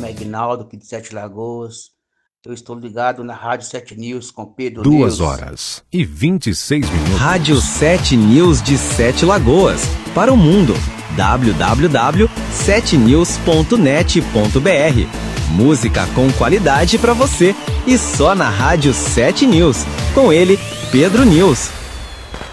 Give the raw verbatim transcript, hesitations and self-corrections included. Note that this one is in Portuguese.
nome é Aguinaldo, aqui de Sete Lagoas. Eu estou ligado na Rádio Sete News com Pedro Duas News. horas e vinte e seis minutos. Rádio Sete News de Sete Lagoas. Para o mundo. w w w ponto sete news ponto net ponto b r. Música com qualidade para você. E só na Rádio Sete News. Com ele, Pedro News.